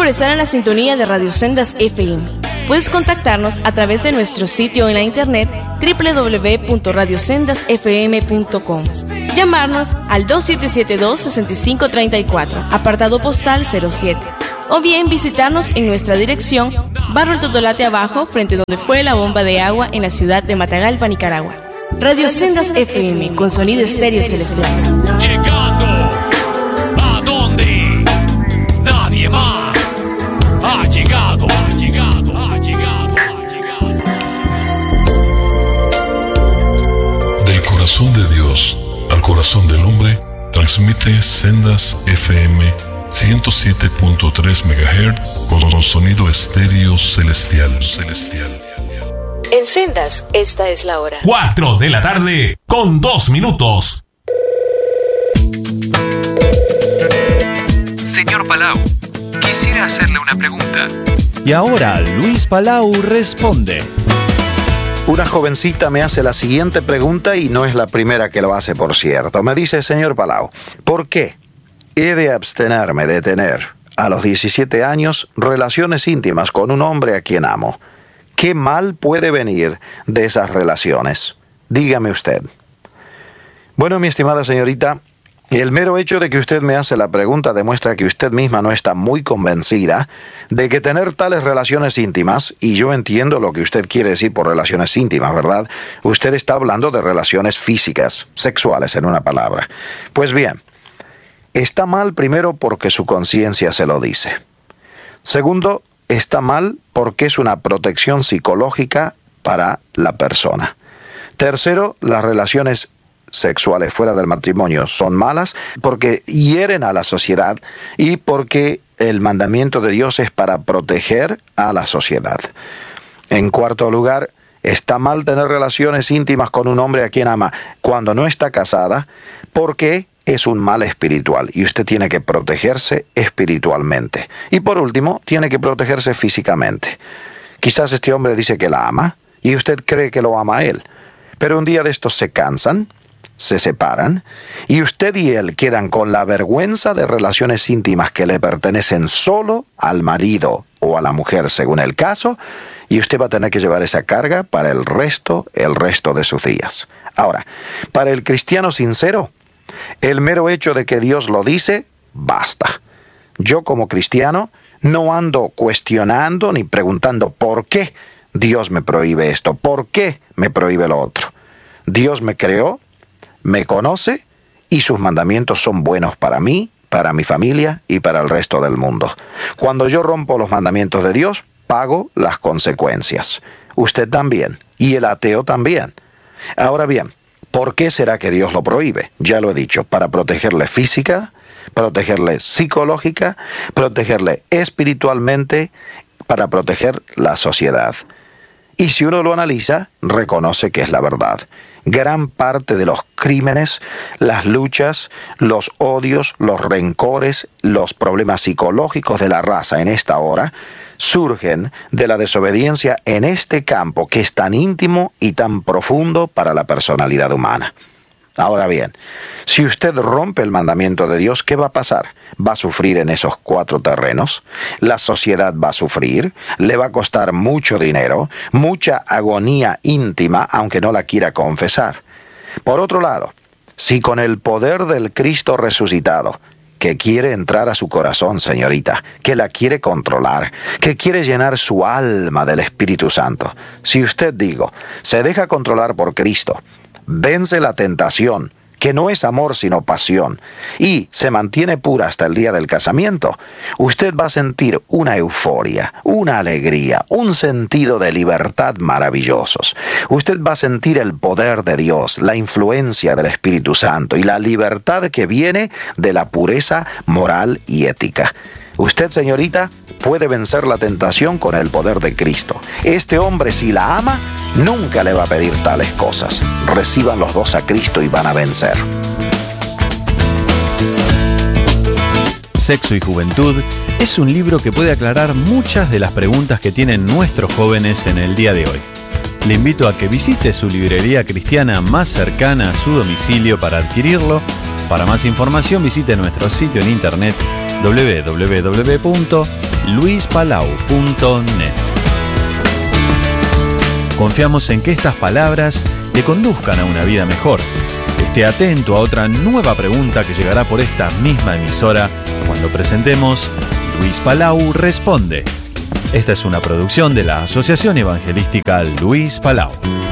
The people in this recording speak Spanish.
por estar en la sintonía de Radio Sendas FM. Puedes contactarnos a través de nuestro sitio en la internet www.radiosendasfm.com. Llamarnos al 2772-6534, apartado postal 07. O bien visitarnos en nuestra dirección, Barrio El Totolate Abajo, frente donde fue la bomba de agua en la ciudad de Matagalpa, Nicaragua. Radio Sendas FM, con sonido estéreo celestial. Llegando a donde nadie más ha llegado. Del corazón de Dios al corazón del hombre, transmite Sendas FM 107.3 MHz con sonido estéreo celestial. En Sendas, esta es la hora. 4 de la tarde, con 2 minutos. Señor Palau, quisiera hacerle una pregunta. Y ahora Luis Palau responde. Una jovencita me hace la siguiente pregunta y no es la primera que lo hace, por cierto. Me dice: señor Palau, ¿por qué he de abstenerme de tener a los 17 años relaciones íntimas con un hombre a quien amo? ¿Qué mal puede venir de esas relaciones? Dígame usted. Bueno, mi estimada señorita, el mero hecho de que usted me hace la pregunta demuestra que usted misma no está muy convencida de que tener tales relaciones íntimas, y yo entiendo lo que usted quiere decir por relaciones íntimas, ¿verdad? Usted está hablando de relaciones físicas, sexuales en una palabra. Pues bien, está mal primero porque su conciencia se lo dice. Segundo, está mal porque es una protección psicológica para la persona. Tercero, las relaciones sexuales fuera del matrimonio son malas porque hieren a la sociedad y porque el mandamiento de Dios es para proteger a la sociedad. En cuarto lugar, está mal tener relaciones íntimas con un hombre a quien ama cuando no está casada porque es un mal espiritual y usted tiene que protegerse espiritualmente. Y por último, tiene que protegerse físicamente. Quizás este hombre dice que la ama y usted cree que lo ama a él, pero un día de estos se cansan, se separan y usted y él quedan con la vergüenza de relaciones íntimas que le pertenecen solo al marido o a la mujer según el caso, y usted va a tener que llevar esa carga para el resto de sus días. Ahora, para el cristiano sincero, el mero hecho de que Dios lo dice, basta. Yo como cristiano no ando cuestionando ni preguntando por qué Dios me prohíbe esto, por qué me prohíbe lo otro. Dios me creó, me conoce y sus mandamientos son buenos para mí, para mi familia y para el resto del mundo. Cuando yo rompo los mandamientos de Dios, pago las consecuencias. Usted también, y el ateo también. Ahora bien, ¿por qué será que Dios lo prohíbe? Ya lo he dicho, para protegerle física, protegerle psicológica, protegerle espiritualmente, para proteger la sociedad. Y si uno lo analiza, reconoce que es la verdad. Gran parte de los crímenes, las luchas, los odios, los rencores, los problemas psicológicos de la raza en esta hora, surgen de la desobediencia en este campo que es tan íntimo y tan profundo para la personalidad humana. Ahora bien, si usted rompe el mandamiento de Dios, ¿qué va a pasar? Va a sufrir en esos 4 terrenos, la sociedad va a sufrir, le va a costar mucho dinero, mucha agonía íntima, aunque no la quiera confesar. Por otro lado, si con el poder del Cristo resucitado, que quiere entrar a su corazón, señorita, que la quiere controlar, que quiere llenar su alma del Espíritu Santo, si usted, se deja controlar por Cristo, vence la tentación, que no es amor sino pasión, y se mantiene pura hasta el día del casamiento, usted va a sentir una euforia, una alegría, un sentido de libertad maravillosos. Usted va a sentir el poder de Dios, la influencia del Espíritu Santo y la libertad que viene de la pureza moral y ética. Usted, señorita, puede vencer la tentación con el poder de Cristo. Este hombre, si la ama, nunca le va a pedir tales cosas. Reciban los dos a Cristo y van a vencer. Sexo y Juventud es un libro que puede aclarar muchas de las preguntas que tienen nuestros jóvenes en el día de hoy. Le invito a que visite su librería cristiana más cercana a su domicilio para adquirirlo. Para más información visite nuestro sitio en internet www.libreríacristiana.com. luispalau.net. Confiamos en que estas palabras te conduzcan a una vida mejor. Esté atento a otra nueva pregunta que llegará por esta misma emisora cuando presentemos Luis Palau Responde. Esta es una producción de la Asociación Evangelística Luis Palau.